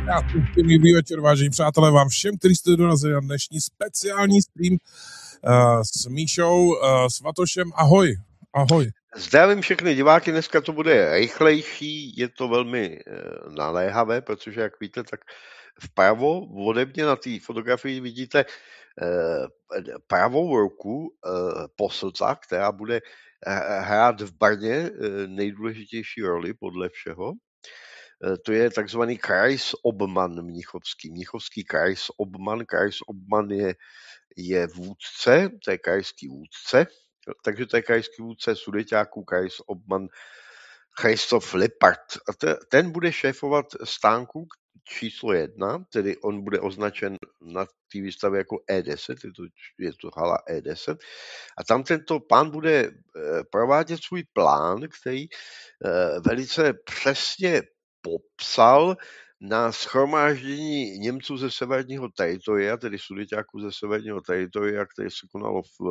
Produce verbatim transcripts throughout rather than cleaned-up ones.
Krásný příjemný večer, vážení přátelé, vám všem, kteří jste dorazili na dnešní speciální stream uh, s Míšou, uh, Svatošem. Ahoj, ahoj. Zdravím všechny diváky, dneska to bude rychlejší, je to velmi uh, naléhavé, protože jak víte, tak vpravo ode mě na té fotografii vidíte uh, pravou ruku uh, poslca, která bude uh, hrát v Brně uh, nejdůležitější roli podle všeho. To je takzvaný Kreisobmann mnichovský. Mnichovský Kreisobmann. Kreisobmann je, je vůdce, to je krajský vůdce, takže to je krajský vůdce Sudeťáků, Kreisobmann Christoph Lippert. A te, ten bude šéfovat stánku číslo jedna, tedy on bude označen na té výstavě jako E deset, je to, je to hala E deset. A tam tento pán bude provádět svůj plán, který velice přesně popsal na shromáždění Němců ze severního teritoria, tedy Sudeťáků ze severního teritoria, které se konalo v,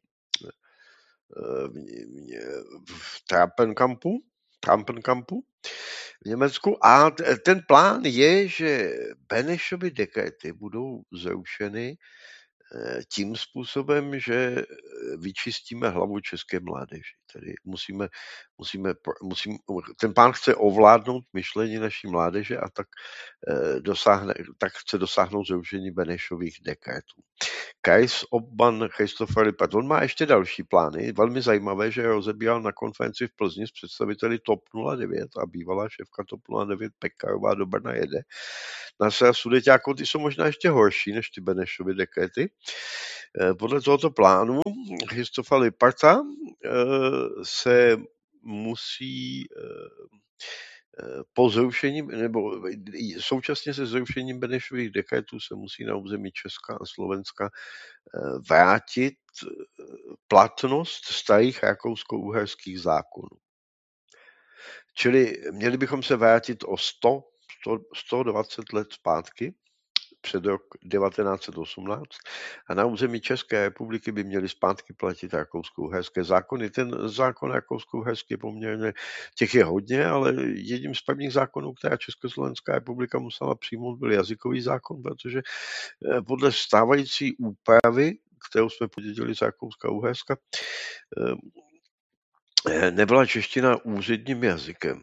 v, v Trappenkampu, Trappenkampu v Německu. A ten plán je, že Benešovy dekrety budou zrušeny tím způsobem, že vyčistíme hlavu české mládeži. Tedy musíme, musíme, musím, ten pán chce ovládnout myšlení naší mládeže a tak, dosáhne, tak chce dosáhnout zrušení Benešových dekretů. Kreisobmann Christopher Lippert, on má ještě další plány, velmi zajímavé, že rozebíral na konferenci v Plzni s představiteli TOP nula devět a bývalá šéfka TOP nula devět Pekarová do Brna jede. Na Sudeťáků ty jsou možná ještě horší než ty Benešovy dekrety. Podle tohoto plánu Christopha Lipperta se musí po zrušení, nebo současně se zrušením Benešových dekretů se musí na území Česka a Slovenska vrátit platnost starých rakousko-uherských zákonů. Čili měli bychom se vrátit o sto, sto dvacet let zpátky, před rok devatenáct set osmnáct, a na území České republiky by měly zpátky platit rakousko-uherské zákony. Ten zákon rakousko-uherský je poměrně, těch je hodně, ale jedním z prvních zákonů, která Československá republika musela přijmout, byl jazykový zákon, protože podle stávající úpravy, kterou jsme podědili z Rakouska-Uherska, nebyla čeština úředním jazykem.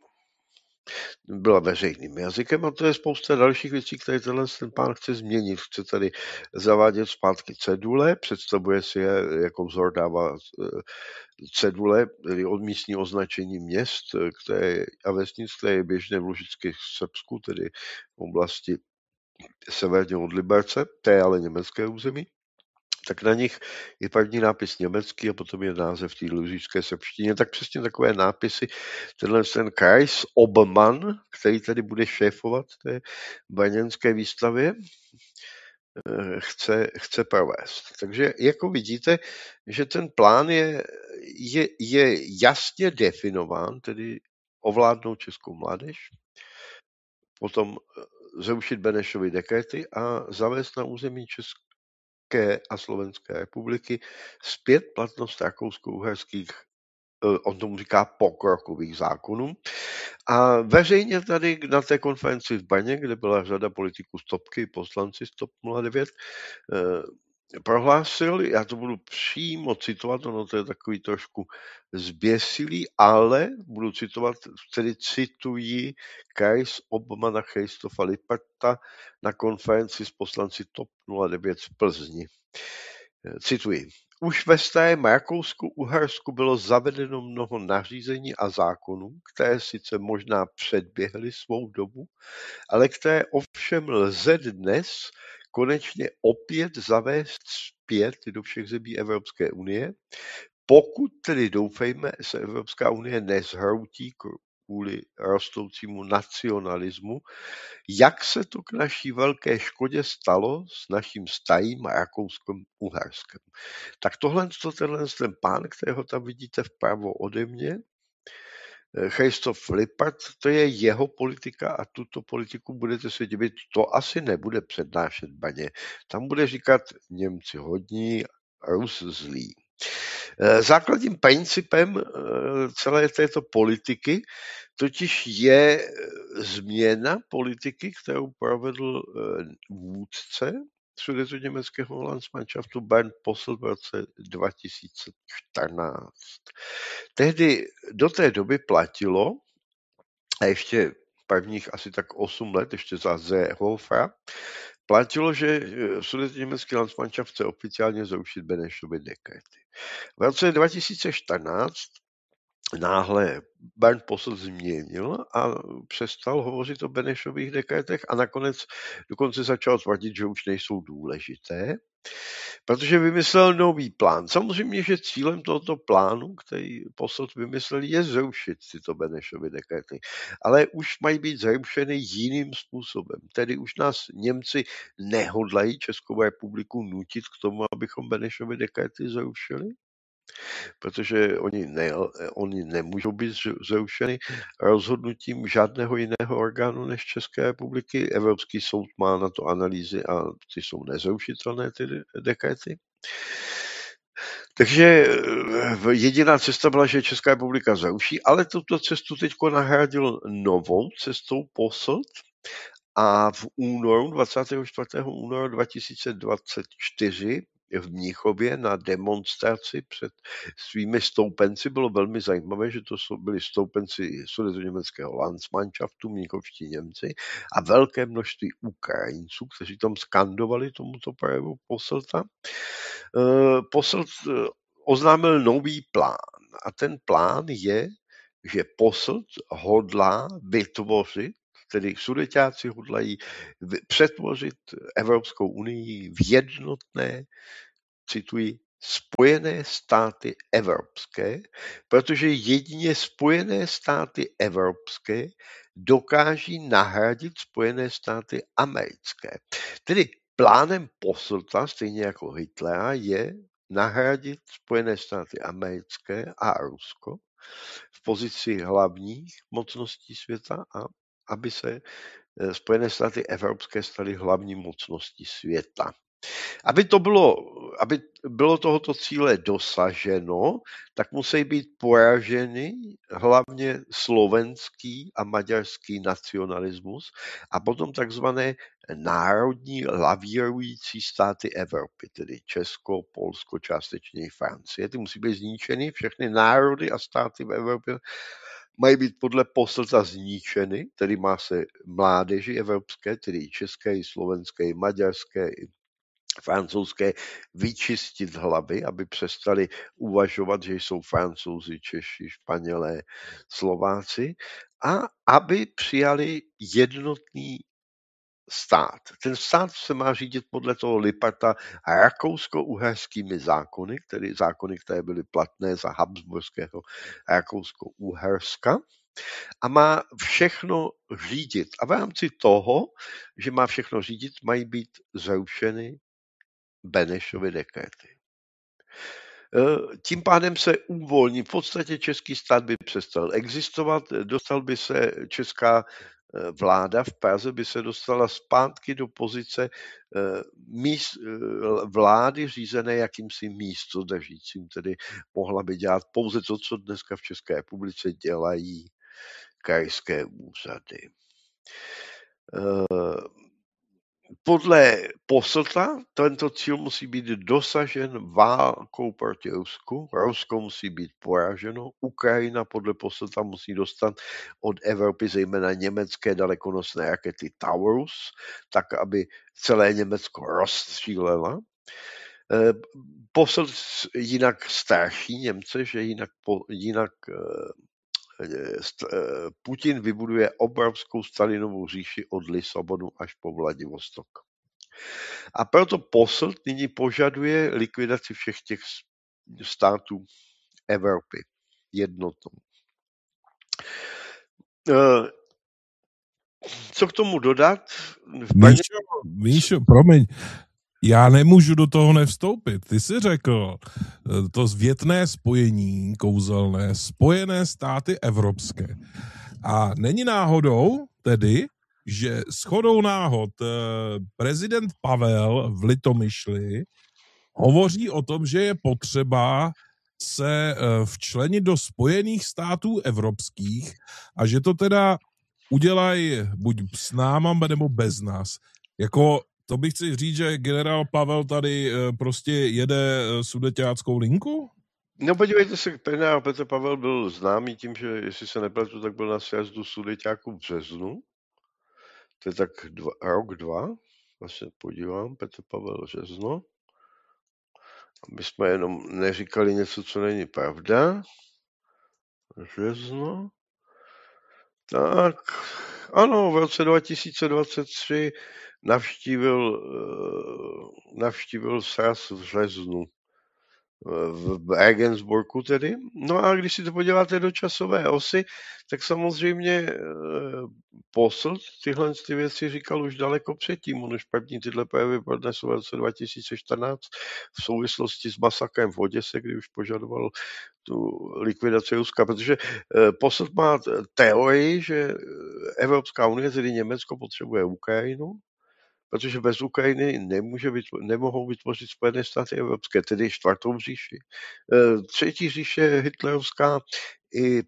Byla veřejným jazykem a to je spousta dalších věcí, které tenhle ten pán chce změnit. Chce tady zavádět zpátky cedule, představuje si je, jako vzor dává cedule, tedy od místní označení měst které, a vesnic, které je běžné v Lužické Srbsku, tedy v oblasti severně od Liberce, to je ale německé území. Tak na nich je první nápis německý a potom je název té lužické srbštině. Tak přesně takové nápisy tenhle ten Kreisobmann, který tady bude šéfovat té brněnské výstavě, chce, chce provést. Takže jako vidíte, že ten plán je, je, je jasně definován, tedy ovládnout českou mládež, potom zrušit Benešovy dekrety a zavést na území České a Slovenské republiky zpět platnost rakousko-uherských, on tomu říká pokrokových zákonů. A veřejně tady na té konferenci v Brně, kde byla řada politiků z Topky, poslanci z TOP nula devět, prohlásil, já to budu přímo citovat, ono to je takový trošku zběsilý, ale budu citovat, tedy cituji Kreisobmanna Christopha Lipperta na konferenci s poslanci TOP nula devět v Plzni. Cituji. Už ve starém Rakousku-Uhersku bylo zavedeno mnoho nařízení a zákonů, které sice možná předběhly svou dobu, ale které ovšem lze dnes konečně opět zavést zpět do všech zemí Evropské unie, pokud tedy doufejme, se Evropská unie nezhroutí kvůli rostoucímu nacionalismu, jak se to k naší velké škodě stalo s naším starým Rakouskem-Uherskem. Tak tohle, tenhle ten pán, kterého tam vidíte vpravo ode mě, Christoph Lippert, to je jeho politika a tuto politiku budete se divit, to asi nebude přednášet Baně. Tam bude říkat Němci hodní, Rus zlý. Základním principem celé této politiky totiž je změna politiky, kterou provedl vůdce sudetoněmeckého Landsmannschaftu Bernd Posselt v roce dva tisíce čtrnáct. Tehdy do té doby platilo, a ještě prvních asi tak osm let, ještě za Seehofera, platilo, že sudetoněmecký Landsmannschaft chce oficiálně zrušit Benešovy dekrety. V roce dva tisíce čtrnáct náhle Bernd Posselt změnil a přestal hovořit o Benešových dekretech a nakonec dokonce začal tvrdit, že už nejsou důležité, protože vymyslel nový plán. Samozřejmě, že cílem tohoto plánu, který Posselt vymyslel, je zrušit tyto Benešovy dekrety, ale už mají být zrušeny jiným způsobem. Tedy už nás Němci nehodlají Českou republiku nutit k tomu, abychom Benešovy dekrety zrušili, protože oni, ne, oni nemůžou být zrušeny rozhodnutím žádného jiného orgánu než České republiky. Evropský soud má na to analýzy a ty jsou nezrušitelné, ty dekrety. Takže jediná cesta byla, že Česká republika zruší, ale tuto cestu teď nahradil novou cestou Posselt a v únoru, dvacátého čtvrtého února dva tisíce dvacet čtyři v Mnichově na demonstraci před svými stoupenci. Bylo velmi zajímavé, že to byli stoupenci sudetoněmeckého Landsmannschaftu, mnichovští Němci a velké množství Ukrajinců, kteří tam skandovali tomuto projevu Posselta. Posselt oznámil nový plán a ten plán je, že Posselt hodlá vytvořit, tedy Sudeťáci hodlají přetvořit Evropskou unii v jednotné, cituji, Spojené státy evropské, protože jedině Spojené státy evropské dokáží nahradit Spojené státy americké. Tedy plánem Posselta, stejně jako Hitlera, je nahradit Spojené státy americké a Rusko v pozici hlavních mocností světa a aby se Spojené státy evropské staly hlavní mocností světa. Aby to bylo, aby bylo tohoto cíle dosaženo, tak musí být poraženy hlavně slovenský a maďarský nacionalismus a potom takzvané národní lavírující státy Evropy, tedy Česko, Polsko, částečně i Francie. Ty musí být zničeny, všechny národy a státy v Evropě mají být podle Posselta zničeny, tedy má se mládeži evropské, tedy české, slovenské, maďarské, francouzské vyčistit hlavy, aby přestali uvažovat, že jsou Francouzi, Češi, Španělé, Slováci a aby přijali jednotný stát. Ten stát se má řídit podle toho Liparta rakousko-uherskými zákony, tedy zákony, které byly platné za habsburského Rakousko-Uherska, a má všechno řídit. A v rámci toho, že má všechno řídit, mají být zrušeny Benešovy dekrety. Tím pádem se uvolní, v podstatě český stát by přestal existovat, dostal by se česká vláda v Praze, by se dostala zpátky do pozice míst, vlády řízené jakýmsi místodržícím, tedy mohla by dělat pouze to, co dneska v České republice dělají krajské úřady. Podle Posselta tento cíl musí být dosažen válkou proti Rusku. Rusko musí být poraženo. Ukrajina podle Posselta musí dostat od Evropy zejména německé dalekonosné rakety Taurus, tak aby celé Německo rozstřílela. Posselt jinak straší Němce, že jinak, jinak Putin vybuduje obrovskou Stalinovou říši od Lisabonu až po Vladivostok. A proto Posselt nyní požaduje likvidaci všech těch států Evropy jednotnou. Co k tomu dodat? Míšo, Míšo, promiň, já nemůžu do toho nevstoupit. Ty jsi řekl to zvětné spojení kouzelné, Spojené státy evropské. A není náhodou tedy, že shodou náhod prezident Pavel v Litomyšli hovoří o tom, že je potřeba se včlenit do Spojených států evropských a že to teda udělají buď s náma, nebo bez nás. Jako, to bych chci říct, že generál Pavel tady prostě jede sudeťáckou linku? No podívejte se, generál Petr Pavel byl známý tím, že jestli se nepletu, tak byl na sjezdu sudeťáků v březnu. To je tak dva, rok, dva. Vlastně podívám, Petr Pavel Žezno. My jsme jenom neříkali něco, co není pravda. Žezno. Tak, ano, v roce dva tisíce dvacet tři navštívil, navštívil sraz v Žeznu. V Regensburgu tedy. No a když si to podíváte do časové osy, tak samozřejmě Posselt tyhle ty věci říkal už daleko předtím. On už první tyhle projevy pronesl v roce dva tisíce čtrnáct v souvislosti s masakrem v Oděse, kdy už požadoval tu likvidaci Ruska, protože Posselt má teorii, že Evropská unie, tedy Německo, potřebuje Ukrajinu, protože bez Ukrajiny nemůže být, nemohou vytvořit Spojené státy evropské, tedy čtvrtou říši. Třetí říše hitlerovská i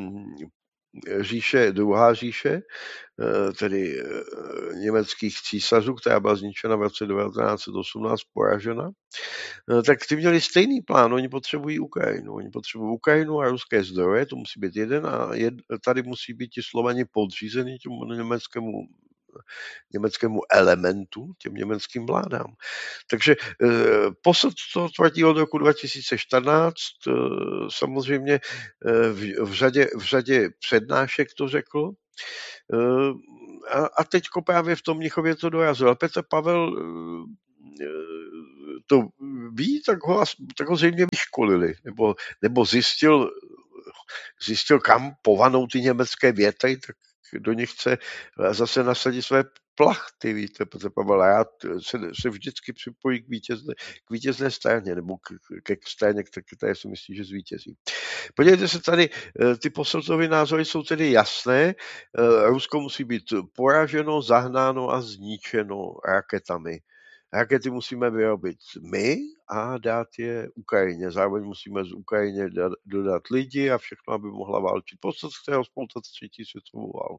říše, druhá říše, tedy německých císařů, která byla zničena v roce devatenáct set osmnáct, poražena, tak ty měli stejný plán, oni potřebují Ukrajinu. Oni potřebují Ukrajinu a ruské zdroje, to musí být jeden a jed, tady musí být ti Slovani podřízení tomu německému německému elementu, těm německým vládám. Takže e, Posselt to tvrdí od roku dva tisíce čtrnáct, e, samozřejmě e, v, v, řadě, v řadě přednášek to řekl, e, a, a teďko právě v tom Mnichově to dorazil. A Petr Pavel e, to ví, tak ho, tak ho zřejmě vyškolili, nebo, nebo zjistil, zjistil, kam povanou ty německé větry, tak do nich chce zase nasadit své plachty, víte, protože Pavel rád se, se vždycky připojí k vítězné, k vítězné straně, nebo k, ke straně, které si myslí, že zvítězí. Podívejte se tady, ty Posseltovy názory jsou tedy jasné. Rusko musí být poraženo, zahnáno a zničeno raketami. Rakety musíme vyrobit my a dát je Ukrajině. Zároveň musíme z Ukrajině dodat lidi a všechno, aby mohla válčit. Posledně chce rozpoutat třetí světovou válku.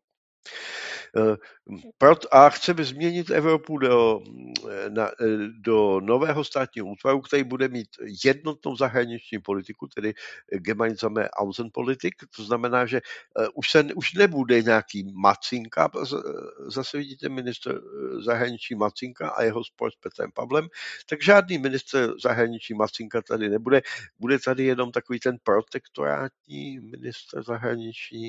A chceme změnit Evropu do, na, do nového státního útvaru, který bude mít jednotnou zahraniční politiku, tedy gemeinsame Außenpolitik. To znamená, že už, se, už nebude nějaký Macinka, zase vidíte ministr zahraničí Macinka a jeho spor s Petrem Pavlem, tak žádný ministr zahraničí Macinka tady nebude. Bude tady jenom takový ten protektorátní ministr zahraničí,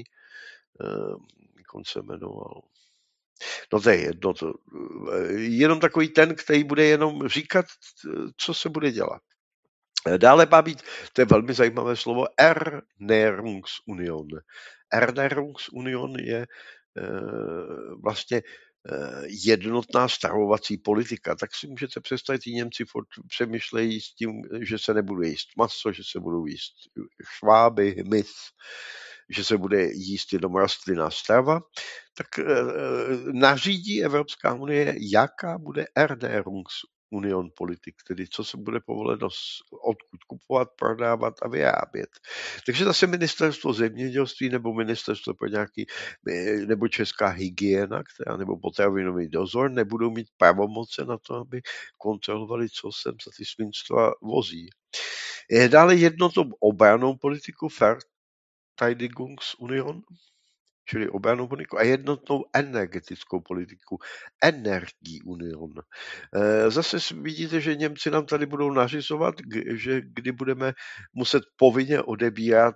jak on se jmenoval. No to je jedno, to, jenom takový ten, který bude jenom říkat, co se bude dělat. Dále má být, to je velmi zajímavé slovo, Ernährungsunion. Ernährungsunion je e, vlastně jednotná stravovací politika, tak si můžete představit, tí Němci furt přemýšlejí s tím, že se nebude jíst maso, že se budou jíst šváby, hmyz, že se bude jíst jenom rostlinná strava, tak e, nařídí Evropská unie, jaká bude Ernährungsunion politik, tedy co se bude povoleno odkud kupovat, prodávat a vyrábět. Takže zase ministerstvo zemědělství nebo ministerstvo pro nějaký, nebo česká hygiena, která, nebo potravinový dozor nebudou mít pravomoce na to, aby kontrolovali, co sem za ty svinstva vozí. Je dále jednotnou obrannou politiku Verteidigungsunion, čili obrannou politiku a jednotnou energetickou politiku Energieunion. Zase vidíte, že Němci nám tady budou nařizovat, že kdy budeme muset povinně odebírat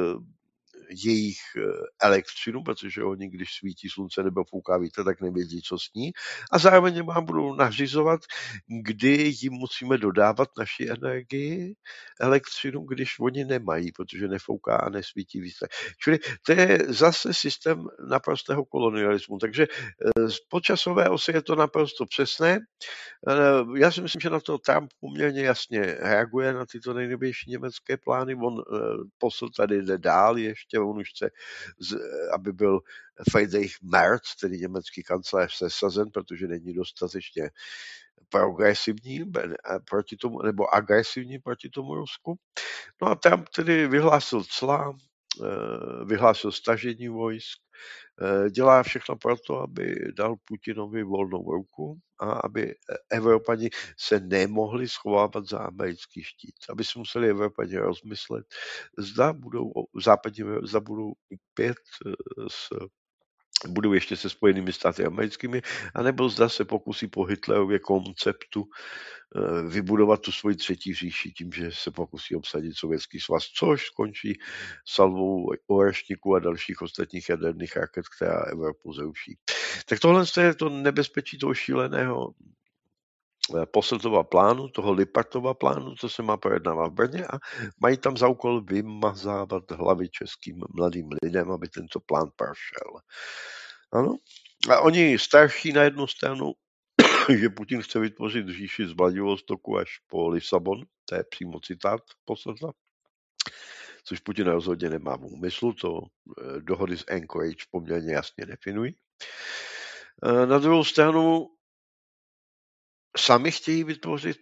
jejich elektřinu, protože oni, když svítí slunce nebo fouká vítr, tak nevědí, co s ní. A zároveň vám budou nařizovat, kdy jim musíme dodávat naši energii, elektřinu, když oni nemají, protože nefouká a nesvítí vítr. Čili to je zase systém naprostého kolonialismu. Takže z počasové osy je to naprosto přesné. Já si myslím, že na to Trump poměrně jasně reaguje na tyto nejnovější německé plány. On posl tady jde dál ještě, on už chce, aby byl Friedrich Merz, tedy německý kancléř, sesazen, protože není dostatečně progresivní proti tomu, nebo agresivní proti tomu Rusku. No a Trump tedy vyhlásil cla, vyhlásil stažení vojsk, dělá všechno pro to, aby dal Putinovi volnou ruku a aby Evropani se nemohli schovávat za americký štít. Aby si museli Evropani rozmyslet, zda budou, západní, zda budou opět s budou ještě se Spojenými státy americkými, anebo zda se pokusí po Hitlerově konceptu vybudovat tu svoji třetí říši tím, že se pokusí obsadit Sovětský svaz, což skončí salvou orešníků a dalších ostatních jaderných raket, která Evropu zruší. Tak tohle je to nebezpečí toho šíleného Posseltova plánu, toho Lippartova plánu, co se má projednávat v Brně a mají tam za úkol vymazávat hlavy českým mladým lidem, aby tento plán prošel. Ano. A oni starší na jednu stranu, že Putin chce vytvořit říši z Vladivostoku až po Lisabon, to je přímo citát Posselta, což Putin rozhodně nemá v úmyslu, to dohody z Anchorage poměrně jasně definují. Na druhou stranu sami chtějí vytvořit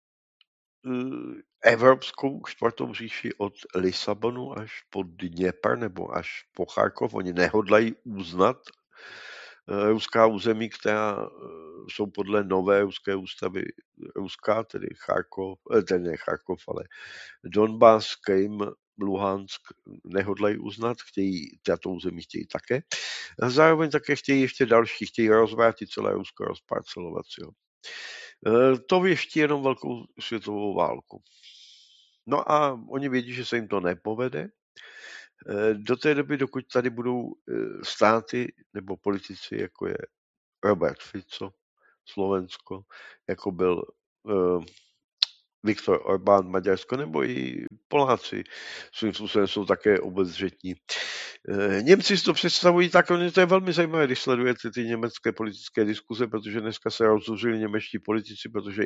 evropskou čtvrtou říši od Lisabonu až po Dněpr nebo až po Charkov. Oni nehodlají uznat ruská území, která jsou podle nové ruské ústavy ruská, tedy Charkov, tedy ne Charkov, ale Donbas, Krym, Luhansk nehodlají uznat, chtějí, tato území chtějí také. A zároveň také chtějí ještě další, chtějí rozvrátit celé Rusko, rozparcelovat si ho. To věští jenom velkou světovou válku. No a oni vědí, že se jim to nepovede. Do té doby, dokud tady budou státy nebo politici, jako je Robert Fico, Slovensko, jako byl uh, Viktor Orbán, Maďarsko, nebo i Poláci svým způsobem jsou také obezřetní. Uh, Němci si to představují tak, to je velmi zajímavé, když sledujete ty německé politické diskuze, protože dneska se rozzuřili němečtí politici, protože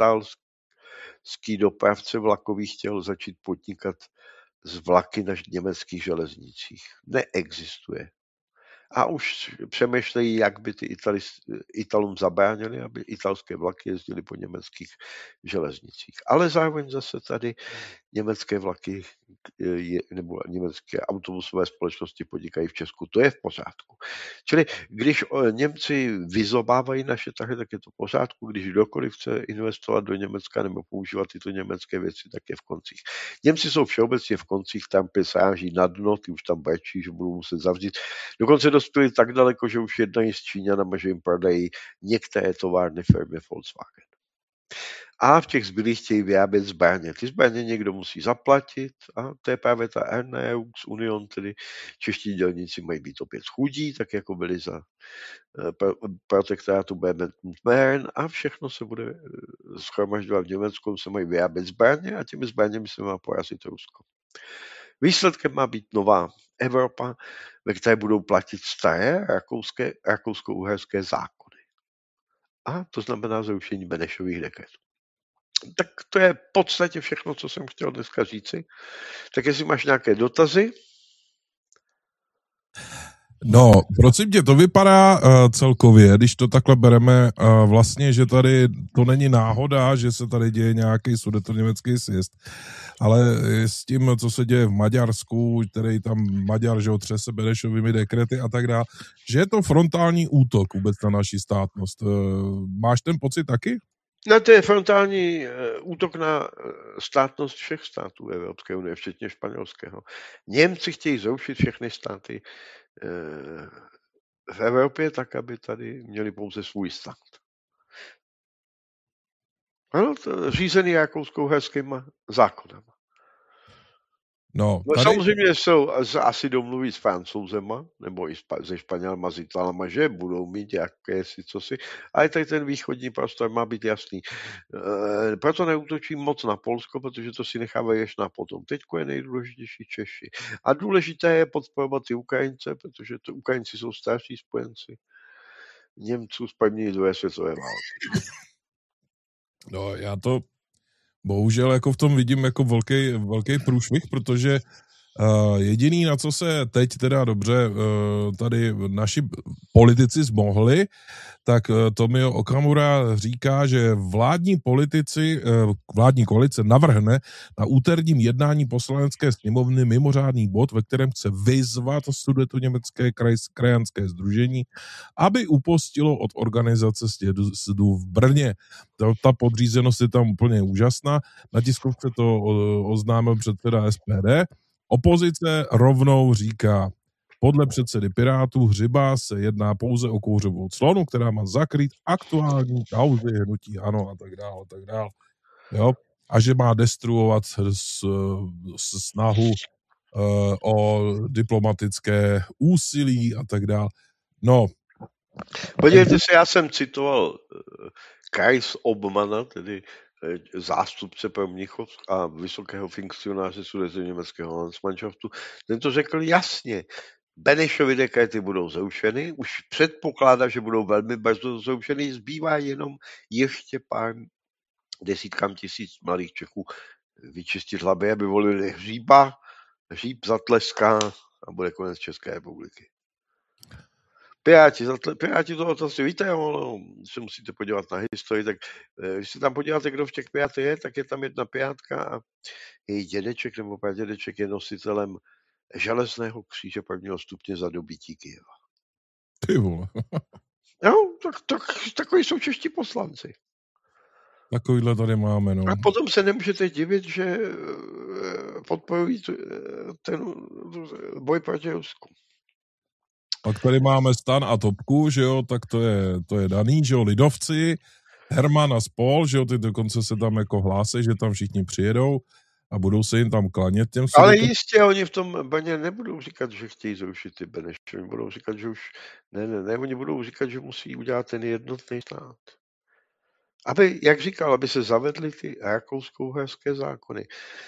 italský dopravce vlakový chtěl začít podnikat z vlaky na německých železnicích. Neexistuje. A už přemýšlejí, jak by ty Itali, Italům zabránili, aby italské vlaky jezdily po německých železnicích. Ale zároveň zase tady německé vlaky nebo německé autobusové společnosti podnikají v Česku. To je v pořádku. Čili když Němci vyzobávají naše trhy, tak je to v pořádku. Když kdokoliv chce investovat do Německa nebo používat tyto německé věci, tak je v koncích. Němci jsou všeobecně v koncích, tam sráží na dno, ty už tam brečí, že budou muset zavřít. Dokonce dospěli tak daleko, že už jednají s Číňanama, že jim prodají některé továrny firmy Volkswagen. A v těch zbylých chtějí vyrábět zbraně. Ty zbraně někdo musí zaplatit a to je právě ta Erneux Union, tedy čeští dělníci mají být opět chudí, tak jako byli za protektorátu Bernard a všechno se bude schromažďovat v Německu, se mají vyrábět zbraně a těmi zbraněmi se má porazit Rusko. Výsledkem má být nová Evropa, ve které budou platit staré rakouské, rakousko-uherské zákony. A to znamená zrušení Benešových dekretů. Tak to je v podstatě všechno, co jsem chtěl dneska říci. Tak jestli máš nějaké dotazy? No, prosím tě, to vypadá uh, celkově, když to takhle bereme, uh, vlastně, že tady to není náhoda, že se tady děje nějaký sudetoněmecký sjezd, ale s tím, co se děje v Maďarsku, který tam Maďar, že otřese Benešovými dekrety a tak dále, že je to frontální útok vůbec na naši státnost. Uh, máš ten pocit taky? No, to je frontální útok na státnost všech států Evropské unie, včetně španělského. Němci chtějí zrušit všechny státy v Evropě tak, aby tady měli pouze svůj stát. Ano, to řízený rakousko-uherskými zákonama. No, tady... no, samozřejmě jsou asi domluví s Francouzema, nebo i se Španělama, s Italama, že budou mít jakési cosi, ale tady ten východní prostor má být jasný. E, proto neútočí moc na Polsko, protože to si nechávají ještě na potom. Teďko je nejdůležitější Češi. A důležité je podporovat ty Ukrajince, protože to Ukrajinci jsou starší spojenci Němců z první i druhé světové války. No, já to bohužel jako v tom vidím jako velký, velký průšvih, protože Uh, jediný, na co se teď teda dobře uh, tady naši politici zmohli, tak uh, Tomio Okamura říká, že vládní politici, uh, vládní koalice navrhne na úterním jednání poslanecké sněmovny mimořádný bod, ve kterém chce vyzvat Sudetoněmecké kraj, krajanské sdružení, aby upustilo od organizace sjezdů v Brně. Ta, ta podřízenost je tam úplně úžasná. Na tiskovce to uh, oznámil předseda S P D. Opozice rovnou říká, podle předsedy Pirátů Hřiba se jedná pouze o kouřovou clonu, která má zakrýt aktuální kauzy hnutí ANO a tak dále, a tak dále. Jo? A že má destruovat s, s snahu uh, o diplomatické úsilí a tak dále. No. Podívejte se, já jsem citoval uh, Kreisobmana, tedy zástupce pro Mnichov a vysokého funkcionáře sudetoněmeckého Landsmannschaftu, ten to řekl jasně. Benešovy dekrety budou zrušeny, už předpokládá, že budou velmi brzo zrušeny, zbývá jenom ještě pár desítkám tisíc mladých Čechů vyčistit hlavy, aby volili Hříba, Hříb zatleská a bude konec České republiky. Piráti, Piráti to otázky, víte, ale se musíte podívat na historii, tak když se tam podíváte, kdo v těch Pirátech je, tak je tam jedna Pirátka a její dědeček nebo pradědeček je nositelem železného kříže prvního stupně za dobytí Kyjeva. Ty vole. No, tak, tak, takový jsou čeští poslanci. Takovýhle tady máme, no. A potom se nemůžete divit, že podporují ten boj proti Rusku. Pak tady máme Stan a Topku, že jo, tak to je, to je daný, že jo, lidovci, Herman a spol, že jo, ty dokonce se tam jako hlásí, že tam všichni přijedou a budou se jim tam klanět těm Ale sudetem. jistě oni v tom Brně nebudou říkat, že chtějí zrušit ty Benešovy, oni budou říkat, že už, ne, ne, ne, oni budou říkat, že musí udělat ten jednotný stát. Aby, jak říkal, aby se zavedly ty rakousko-uherské zákony.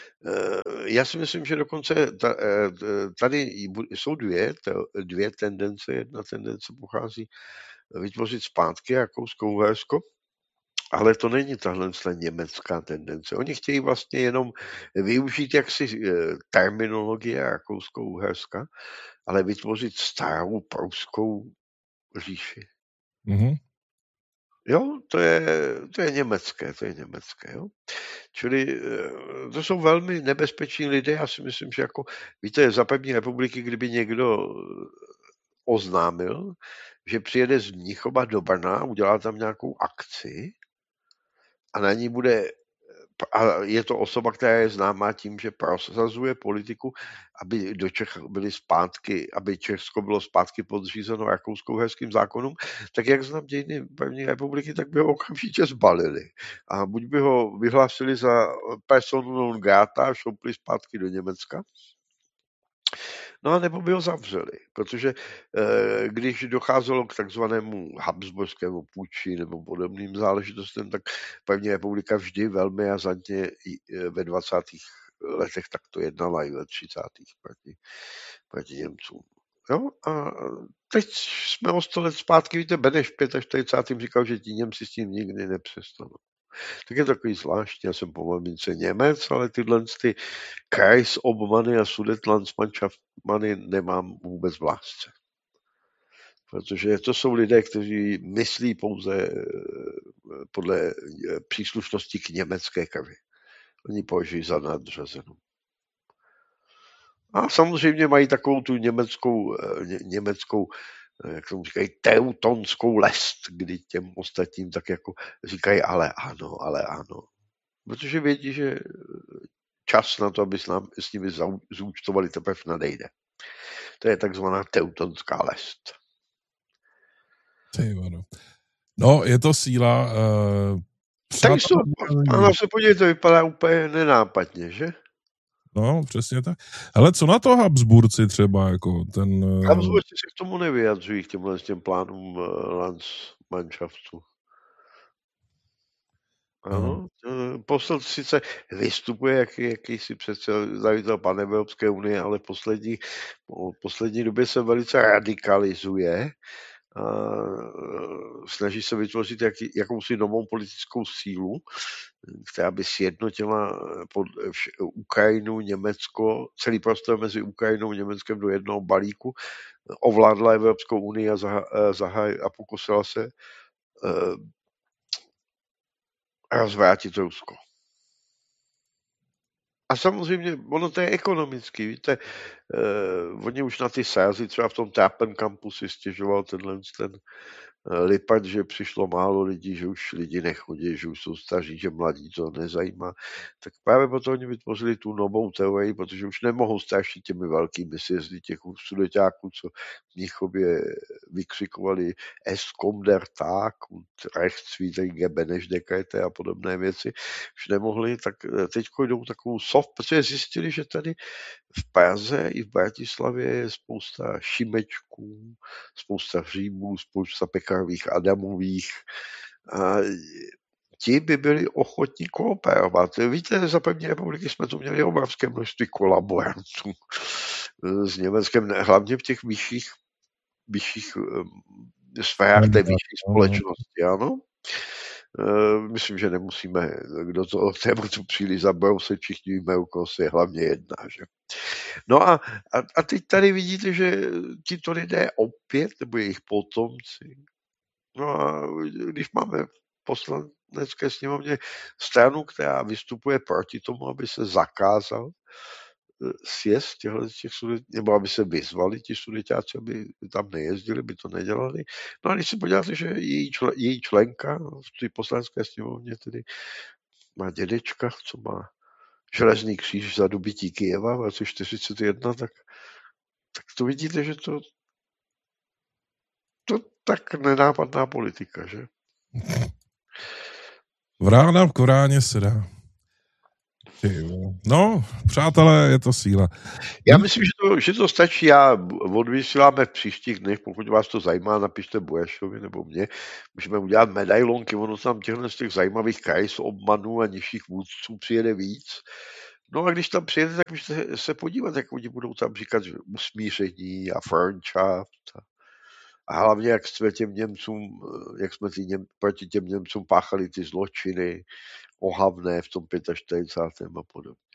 Já si myslím, že dokonce tady jsou dvě, dvě tendence. Jedna tendence pochází vytvořit zpátky Rakousko-Uhersko, ale to není tahle německá tendence. Oni chtějí vlastně jenom využít jaksi terminologie Rakousko-Uherska, ale vytvořit starou pruskou říši. Mm-hmm. Jo, to je, to je německé, to je německé, jo. Čili to jsou velmi nebezpeční lidé, já si myslím, že jako, víte, za první republiky, kdyby někdo oznámil, že přijede z Mnichova do Brna, udělá tam nějakou akci a na ní bude, a je to osoba, která je známá tím, že prosazuje politiku, aby do Čech byly zpátky, aby Česko bylo zpátky podřízeno rakousko-uherským zákonům, tak jak znám dějiny první republiky, tak by ho okamžitě zbalili. A buď by ho vyhlásili za personu non grata a šoupli zpátky do Německa, no a nebo by ho zavřeli, protože eh, když docházelo k takzvanému habsburskému puči nebo podobným záležitostem, tak první republika vždy velmi razantně ve dvacátých letech takto jednala i ve třicátých proti, proti Němcům. Jo? A teď jsme o sto let zpátky, víte, Beneš v čtyřicátém pátém říkal, že ti Němci s tím nikdy nepřestanou. Tak je takový zvláštní, já jsem po mamince Němec, ale tyhle ty Kreisobmany a Sudetenlandsmannschafty nemám vůbec v lásce. Protože to jsou lidé, kteří myslí pouze podle příslušnosti k německé krvi. Oni považují za nadřazenou. A samozřejmě mají takovou tu německou, ně, německou jak tomu říkají, teutonskou lest, kdy těm ostatním tak jako říkají ale ano, ale ano. Protože vědí, že čas na to, aby s, nám, s nimi zúčtovali, teprve nadejde. To je takzvaná teutonská lest. No, je to síla. Uh, tak to, ano, se podívejte, to vypadá úplně nenápadně, že? No, přesně tak. Ale co na to Habsburci třeba, jako ten... Habsburci se k tomu nevyjadřují, k těmhle s těm plánům Landsmannschaftu. Ano, no. Poslední sice vystupuje jak, jakýsi představitel panevropské unie, ale v poslední, v poslední době se velice radikalizuje. A snaží se vytvořit jak, jakousi novou politickou sílu, která by sjednotila pod vš- Ukrajinu, Německo, celý prostor mezi Ukrajinou a Německem do jednoho balíku, ovládla Evropskou unii a, zahaj, zahaj, a pokusila se uh, rozvrátit Rusko. A samozřejmě, ono to je ekonomicky, víte, uh, oni už na ty sázy, třeba v tom Tápenkampu si stěžoval tenhle ten Lippard, že přišlo málo lidí, že už lidi nechodí, že už jsou staří, že mladí to nezajímá. Tak právě proto oni vytvořili tu novou teorii, protože už nemohou strašit těmi velkými sjezdy těch sudeťáků, co v Mnichově vykřikovali Es kommt der Tag und rechtswidrige Beneš-dekrete a podobné věci. Už nemohli, tak teď jdou takovou soft, protože zjistili, že tady v Praze i v Bratislavě je spousta Šimečků, spousta Hříbů, spousta Pekarových Adamových. A ti by byli ochotní kooperovat. Víte, za první republiky jsme tu měli obrovské množství kolaborantů s Německem, hlavně v těch vyšších, vyšších sférách té vyšší společnosti, ano. Myslím, že nemusíme do toho tématu příliš zabrousit, všichni víme, o koho se hlavně jedná. Že? No a, a, a teď tady vidíte, že tito lidé opět, nebo jejich potomci, no a když máme v poslanecké sněmovně stranu, která vystupuje proti tomu, aby se zakázal sjezd těchto těch sudet, nebo aby se vyzvali ti sudeťáci, aby tam nejezdili, by to nedělali. No a když si podíváte, že její, člen, její členka v té poslanecké sněmovně tedy má dědečka, co má železný kříž za dobytí Kyjeva v roce čtyřicet jedna, tak, tak to vidíte, že to to tak nenápadná politika, že? Vrána v Koráně se dá. No, přátelé, je to síla. Já myslím, že to, že to stačí. Já odvysíláme v příštích dnech, pokud vás to zajímá, napište Burešovi nebo mě. Můžeme udělat medailonky, ono tam těchto z těch zajímavých krajs obmanů a nižších vůdců přijede víc. No a když tam přijede, tak můžete se podívat, jak oni budou tam říkat usmíření a Freundschaft. A hlavně, jak jsme těm Němcům, jak jsme ty Něm, proti těm Němcům páchali ty zločiny ohavné v tom čtyřicátém pátém a podobně.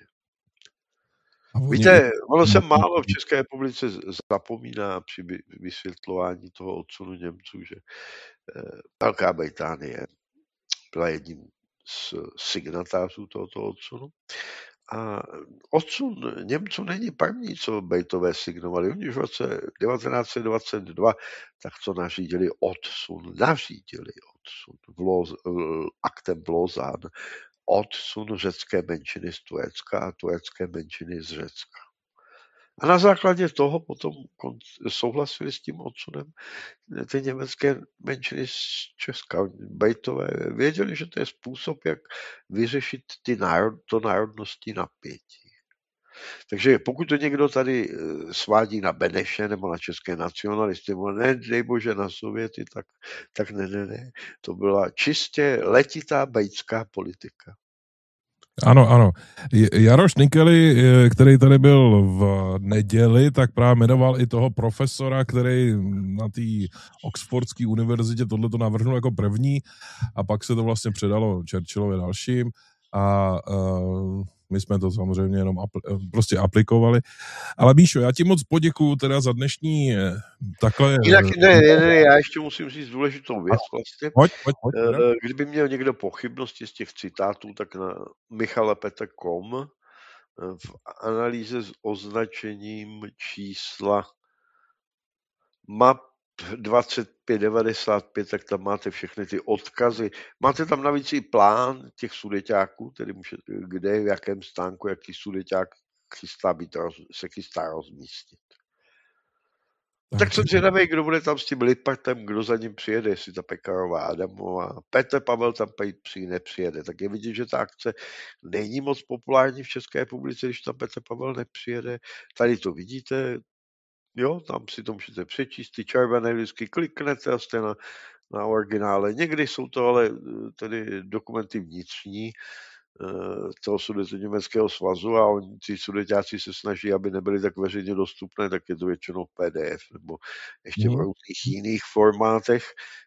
A víte, ono se málo v České republice zapomíná při vysvětlování toho odsunu Němců, že Velká Británie byla jedním z signatářů tohoto odsunu. A odsun Němců není první, co Britové signovali. Oni už v roce devatenáct set dvacet dva tak co nařídili odsun, nařídili odsun v Loz, aktem v Lausanne, odsun řecké menšiny z Turecka a turecké menšiny z Řecka. A na základě toho potom souhlasili s tím odsunem ty německé menšiny z Česka. Britové věděli, že to je způsob, jak vyřešit ty národ, to národnostní napětí. Takže pokud to někdo tady svádí na Beneše nebo na české nacionalisty, nebo ne, dej bože na Sověty, tak, tak ne, ne, ne. To byla čistě letitá britská politika. Ano, ano. Jaroš Nikely, který tady byl v neděli, tak právě jmenoval i toho profesora, který na té Oxfordské univerzitě tohleto navrhnul jako první a pak se to vlastně předalo Churchillovi dalším a uh, my jsme to samozřejmě jenom apl- prostě aplikovali. Ale Míšo, já ti moc poděkuju teda za dnešní takhle... Jinak ne, ne, ne, já ještě musím říct důležitou věc vlastně. Pojď, pojď, pojď, Kdyby měl někdo pochybnosti z těch citátů, tak na michalepete tečka com v analýze s označením čísla map dvacet pět devadesát pět, tak tam máte všechny ty odkazy. Máte tam navíc i plán těch sudeťáků, tedy můžete, kde, v jakém stánku, jaký sudeťák chystá být, se chystá rozmístit. Tak, tak jsem zvědavý, kdo bude tam s tím Lippardem, kdo za ním přijede, jestli ta Pekarová Adamová. Petr Pavel tam přijde, nepřijede. Tak je vidět, že ta akce není moc populární v České republice, když tam Petr Pavel nepřijede. Tady to vidíte, jo, tam si to můžete přečíst, ty červené vždycky kliknete a jste na, na originále. Někdy jsou to ale tedy dokumenty vnitřní toho Sudetoněmeckého svazu a oni, ty sudeťáci se snaží, aby nebyly tak veřejně dostupné, tak je to většinou P D F nebo ještě v různých jiných formátech.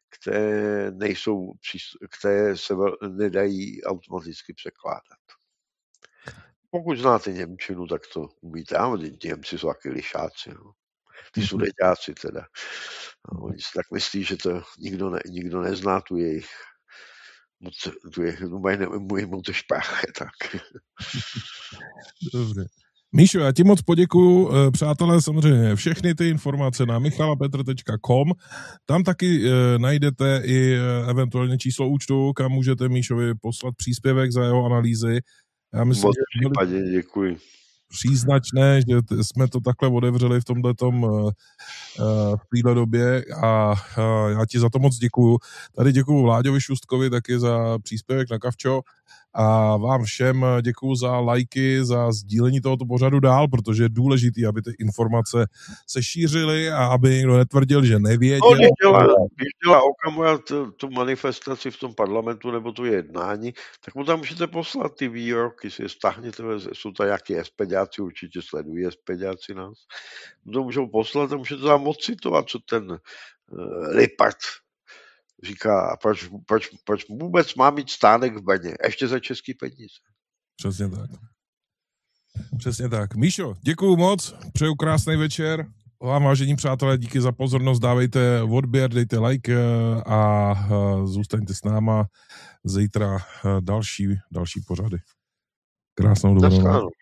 které nejsou, které se nedají automaticky překládat. Pokud znáte němčinu, tak to umíte. A Němci jsou taky lišáci. No. Ty sudeťáci teda. A oni si tak myslí, že to nikdo, ne, nikdo nezná tu jejich tu jejich, mu to špáche, tak. Dobře. Míšo, já ti moc poděkuju, přátelé, samozřejmě všechny ty informace na michalapetr tečka com, tam taky e, najdete i e, eventuálně číslo účtu, kam můžete Míšovi poslat příspěvek za jeho analýzy. Já myslím, že případě, děkuji. Příznačné, že t- jsme to takhle otevřeli v tomhletom uh, uh, v téhle době a uh, já ti za to moc děkuju. Tady děkuju Vláďovi Šustkovi taky za příspěvek na Kavčo a vám všem děkuju za lajky, za sdílení tohoto pořadu dál, protože je důležitý, aby ty informace se šířily a aby někdo netvrdil, že nevěděl. No, když dělá, když dělá Okamura tu, tu manifestaci v tom parlamentu nebo tu jednání, tak mu tam můžete poslat ty výroky, si je stáhněte, jsou to nějaký espeďáci, určitě sledují espeďáci nás. To můžou poslat a můžete tam odcitovat, co ten uh, Lippert říká, proč, proč, proč vůbec má mít stánek v baně, ještě za český peníze. Přesně tak. Přesně tak. Míšo, děkuju moc, přeju krásný večer. Vám, vážení přátelé, díky za pozornost, dávejte odběr, dejte like a zůstaňte s náma. Zítra další, další pořady. Krásnou dobu.